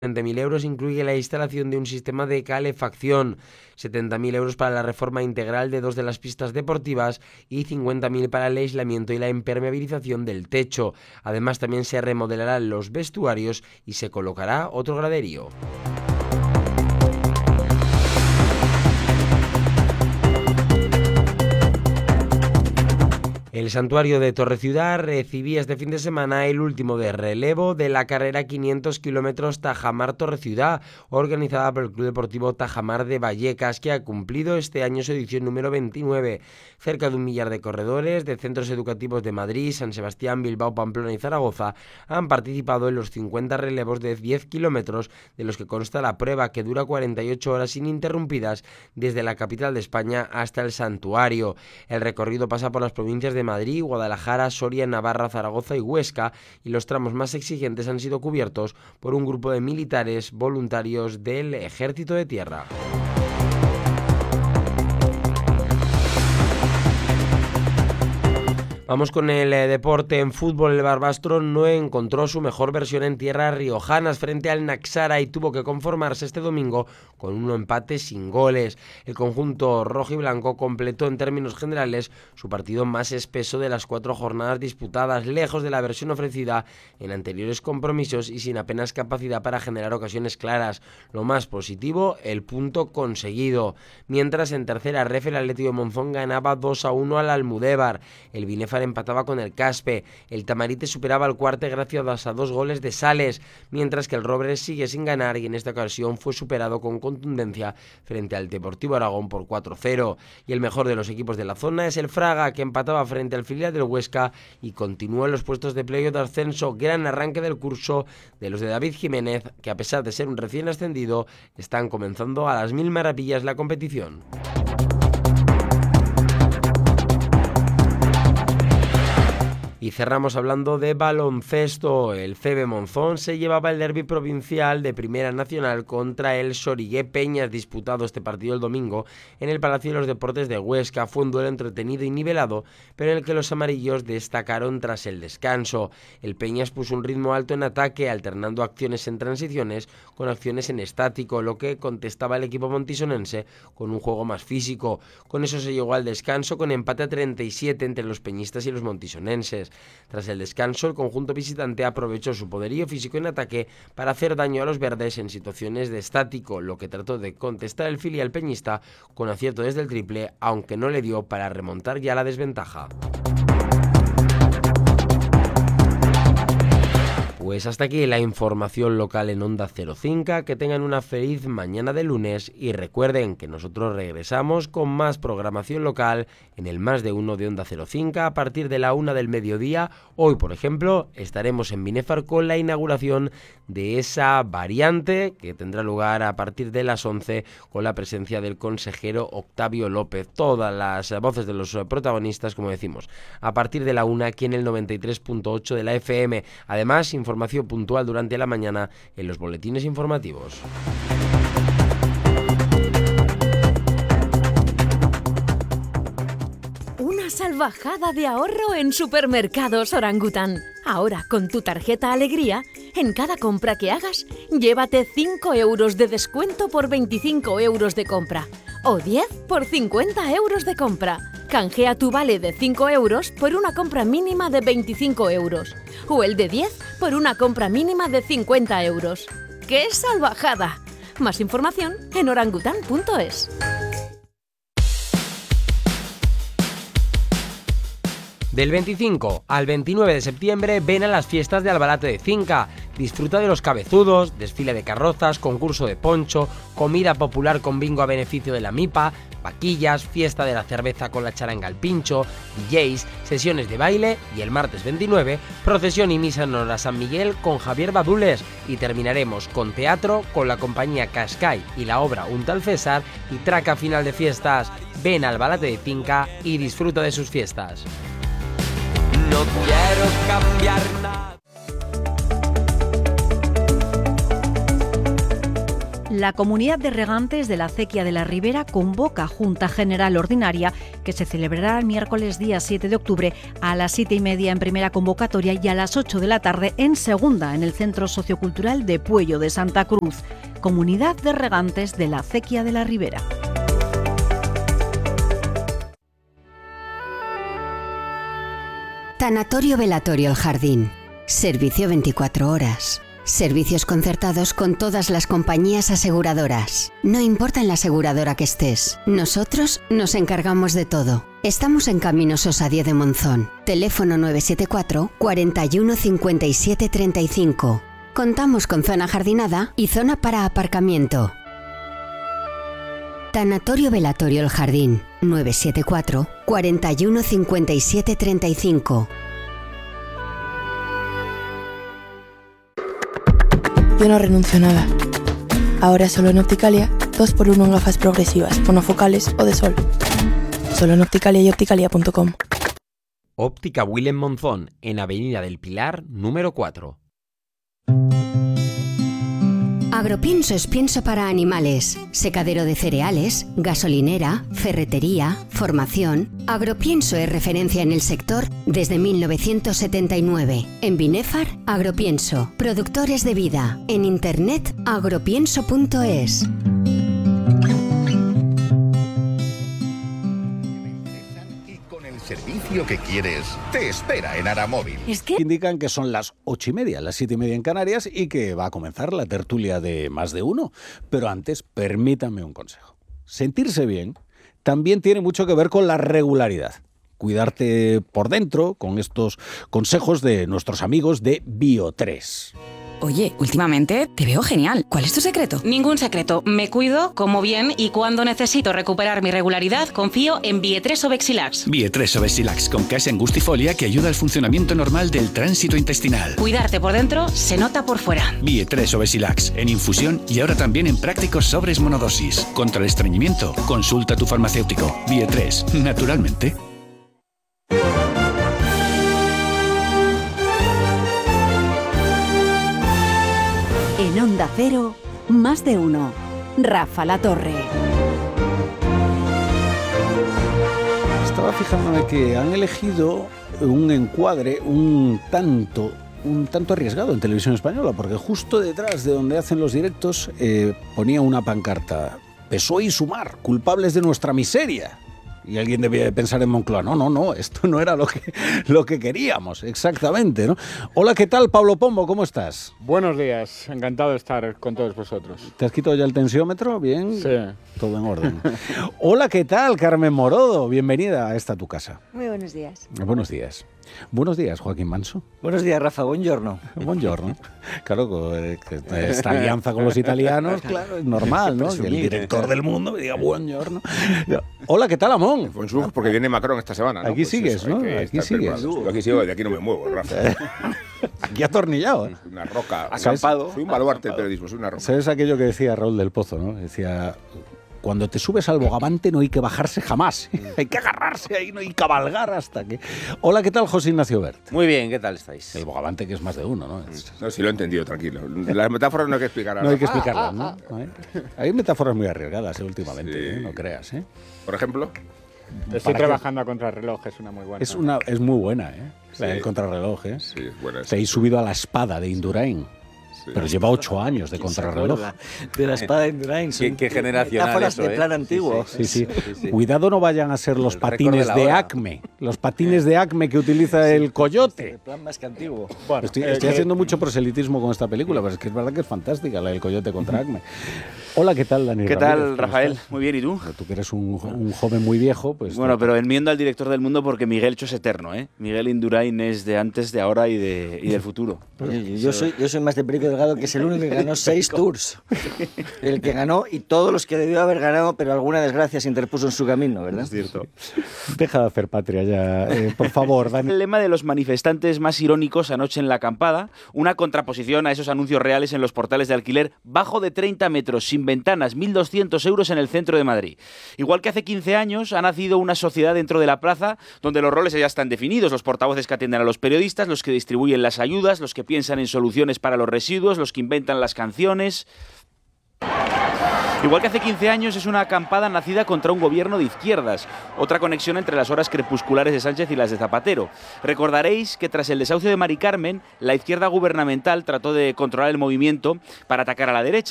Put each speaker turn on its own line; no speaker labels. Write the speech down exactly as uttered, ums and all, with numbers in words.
veinte mil euros incluye la instalación de un sistema de calefacción, setenta mil euros para la reforma integral de dos de las pistas deportivas y cincuenta mil para el aislamiento y la impermeabilización del techo. Además, también se remodelarán los vestuarios y se colocará otro graderío. El santuario de Torreciudad recibía este fin de semana el último de relevo de la carrera quinientos kilómetros Tajamar Torreciudad, organizada por el Club Deportivo Tajamar de Vallecas, que ha cumplido este año su edición número veintinueve. Cerca de un millar de corredores de centros educativos de Madrid, San Sebastián, Bilbao, Pamplona y Zaragoza han participado en los cincuenta relevos de diez kilómetros, de los que consta la prueba, que dura cuarenta y ocho horas ininterrumpidas desde la capital de España hasta el santuario. El recorrido pasa por las provincias de Madrid, Guadalajara, Soria, Navarra, Zaragoza y Huesca, y los tramos más exigentes han sido cubiertos por un grupo de militares voluntarios del Ejército de Tierra. Vamos con el eh, deporte. En fútbol, el Barbastro no encontró su mejor versión en tierras riojanas frente al Naxara y tuvo que conformarse este domingo con un empate sin goles. El conjunto rojiblanco completó en términos generales su partido más espeso de las cuatro jornadas disputadas, lejos de la versión ofrecida en anteriores compromisos y sin apenas capacidad para generar ocasiones claras. Lo más positivo, el punto conseguido. Mientras, en tercera ref, el Atlético de Monzón ganaba dos a uno al Almudévar. El Binéfar empataba con el Caspe, el Tamarite superaba al Cuarte gracias a dos goles de Sales, mientras que el Robles sigue sin ganar y en esta ocasión fue superado con contundencia frente al Deportivo Aragón por cuatro cero. Y el mejor de los equipos de la zona es el Fraga, que empataba frente al filial del Huesca y continúa en los puestos de playoff de ascenso. Gran arranque del curso de los de David Jiménez, que a pesar de ser un recién ascendido, están comenzando a las mil maravillas la competición. Y cerramos hablando de baloncesto. El C B Monzón se llevaba el derbi provincial de Primera Nacional contra el Sorigué Peñas, disputado este partido el domingo en el Palacio de los Deportes de Huesca. Fue un duelo entretenido y nivelado, pero en el que los amarillos destacaron tras el descanso. El Peñas puso un ritmo alto en ataque, alternando acciones en transiciones con acciones en estático, lo que contestaba el equipo montisonense con un juego más físico. Con eso se llegó al descanso con empate a treinta y siete entre los peñistas y los montisonenses. Tras el descanso, el conjunto visitante aprovechó su poderío físico en ataque para hacer daño a los verdes en situaciones de estático, lo que trató de contestar el filial peñista con acierto desde el triple, aunque no le dio para remontar ya la desventaja. Pues hasta aquí la información local en Onda cero cinco. Que tengan una feliz mañana de lunes y recuerden que nosotros regresamos con más programación local en el Más de Uno de Onda cero cinco a partir de la una del mediodía. Hoy, por ejemplo, estaremos en Binéfar con la inauguración de esa variante que tendrá lugar a partir de las once con la presencia del consejero Octavio López. Todas las voces de los protagonistas, como decimos, a partir de la una aquí en el noventa y tres punto ocho de la F M. Además, información puntual durante la mañana en los boletines informativos.
Una salvajada de ahorro en Supermercados Orangután. Ahora, con tu tarjeta Alegría, en cada compra que hagas, llévate cinco euros de descuento por veinticinco euros de compra. O diez por cincuenta euros de compra. Canjea tu vale de cinco euros por una compra mínima de veinticinco euros. O el de diez por una compra mínima de cincuenta euros. ¡Qué salvajada! Más información en orangután punto es.
Del veinticinco al veintinueve de septiembre ven a las fiestas de Albalate de Cinca. Disfruta de los cabezudos, desfile de carrozas, concurso de poncho, comida popular con bingo a beneficio de la MIPA, vaquillas, fiesta de la cerveza con la charanga al pincho, D Js, sesiones de baile y el martes veintinueve, procesión y misa en honor a San Miguel con Javier Badules, y terminaremos con teatro con la compañía Cascai y la obra Un tal César y traca final de fiestas. Ven al Albalate de Cinca y disfruta de sus fiestas. No quiero cambiar nada.
La Comunidad de Regantes de la Acequia de la Ribera convoca Junta General Ordinaria que se celebrará el miércoles día siete de octubre a las siete y media en primera convocatoria y a las ocho de la tarde en segunda en el Centro Sociocultural de Puello de Santa Cruz. Comunidad de Regantes de la Acequia de la Ribera.
Tanatorio Velatorio El Jardín. Servicio veinticuatro horas. Servicios concertados con todas las compañías aseguradoras. No importa en la aseguradora que estés, nosotros nos encargamos de todo. Estamos en Camino Sosa diez de Monzón. Teléfono nueve siete cuatro, cuarenta y uno, cincuenta y siete, treinta y cinco. Contamos con zona jardinada y zona para aparcamiento. Tanatorio Velatorio El Jardín. nueve siete cuatro, cuarenta y uno, cincuenta y siete, treinta y cinco.
Yo no renuncio a nada. Ahora solo en Opticalia, dos por uno en gafas progresivas, monofocales o de sol. Solo en Opticalia y opticalia punto com.
Óptica Willem Monzón, en Avenida del Pilar, número cuatro.
Agropienso es pienso para animales, secadero de cereales, gasolinera, ferretería, formación. Agropienso es referencia en el sector desde mil novecientos setenta y nueve. En Binefar, Agropienso. Productores de vida. En internet, agropienso punto es.
Servicio que quieres te espera en Aramóvil.
Es que indican que son las ocho y media, las siete y media en Canarias y que va a comenzar la tertulia de Más de Uno. Pero antes, permítanme un consejo. Sentirse bien también tiene mucho que ver con la regularidad. Cuidarte por dentro con estos consejos de nuestros amigos de Bio tres.
Oye, últimamente te veo genial. ¿Cuál es tu secreto?
Ningún secreto. Me cuido, como bien y cuando necesito recuperar mi regularidad, confío en Bio tres Obexilax.
Bio tres Obexilax con Casein Angustifolia que ayuda al funcionamiento normal del tránsito intestinal.
Cuidarte por dentro se nota por fuera.
Bio tres Obexilax en infusión y ahora también en prácticos sobres monodosis. Contra el estreñimiento, consulta a tu farmacéutico. Bio tres, naturalmente.
En Onda Cero, Más de Uno. Rafa La Torre.
Estaba fijándome que han elegido un encuadre un tanto, un tanto arriesgado en Televisión Española, porque justo detrás de donde hacen los directos eh, ponía una pancarta: P S O E y Sumar, culpables de nuestra miseria. Y alguien debía de pensar en Moncloa, no, no, no, esto no era lo que, lo que queríamos, exactamente, ¿no? Hola, ¿qué tal, Pablo Pombo? ¿Cómo estás?
Buenos días, encantado de estar con todos vosotros.
¿Te has quitado ya el tensiómetro? ¿Bien?
Sí.
Todo en orden. Hola, ¿qué tal, Carmen Morodo? Bienvenida a esta tu casa.
Muy buenos días.
Buenos días. Buenos días, Joaquín Manso.
Buenos días, Rafa. Buongiorno.
Buongiorno. Claro, esta alianza con los italianos, claro, es normal, ¿no? Que el director del mundo me diga buongiorno. Hola, ¿qué tal, Amón?
Bonjour, porque viene Macron esta semana, ¿no?
Aquí
pues
sigues,
eso,
¿no?
Aquí
sigues.
Yo aquí sigo, de aquí no me muevo, Rafa.
Aquí atornillado, ¿eh?
Una roca.
Acampado.
Soy un baluarte del periodismo, soy una roca.
¿Sabes aquello que decía Raúl del Pozo, no? Decía: cuando te subes al bogavante no hay que bajarse jamás. Hay que agarrarse ahí, no hay que cabalgar hasta que... Hola, ¿qué tal, José Ignacio Bert?
Muy bien, ¿qué tal estáis?
El bogavante, que es más de uno, ¿no?
No, sí lo he entendido, tranquilo. Las metáforas no hay que explicarlas.
No hay que explicarlas, ¿no? Hay metáforas muy arriesgadas, ¿eh? Últimamente, sí. ¿eh? No creas, ¿eh?
Por ejemplo...
Estoy trabajando a contrarreloj, es una muy buena.
Es, una, es muy buena, ¿eh? La del contrarreloj, ¿eh?
Sí, es buena.
Te habéis subido a la espada de Indurain. Sí. Pero lleva ocho años de contrarreloj.
De la espada de Indurain.
¿Qué, qué generacional eso,
de
eh?
plan antiguo.
Sí sí. Sí, sí. Sí, sí. Cuidado no vayan a ser los el patines de, de Acme. Los patines de Acme que utiliza sí. el Coyote.
El plan más que antiguo.
Bueno, estoy estoy eh, haciendo eh, mucho proselitismo con esta película, pero es que es verdad que es fantástica la del Coyote contra Acme. Hola, ¿qué tal, Dani?
¿Qué
Ramírez?
tal, Rafael? Muy bien, ¿y tú?
Tú que eres un, un joven muy viejo, pues...
Bueno, pero enmiendo al director del mundo porque Miguel Cho es eterno, ¿eh? Miguel Indurain es de antes, de ahora y, de, y del futuro.
Yo, yo, soy, yo soy más de Perico Delgado, que es el único que ganó seis tours. El que ganó y todos los que debió haber ganado, pero alguna desgracia se interpuso en su camino, ¿verdad?
Es cierto.
Deja de hacer patria ya, eh, por favor, Dani.
El lema de los manifestantes más irónicos anoche en la acampada, una contraposición a esos anuncios reales en los portales de alquiler, bajo de treinta metros, sin ventanas, mil doscientos euros en el centro de Madrid. Igual que hace quince años ha nacido una sociedad dentro de la plaza donde los roles ya están definidos, los portavoces que atienden a los periodistas, los que distribuyen las ayudas, los que piensan en soluciones para los residuos, los que inventan las canciones. Igual que hace quince años, es una acampada nacida contra un gobierno de izquierdas, otra conexión entre las horas crepusculares de Sánchez y las de Zapatero. Recordaréis que tras el desahucio de Mari Carmen, la izquierda gubernamental trató de controlar el movimiento para atacar a la derecha.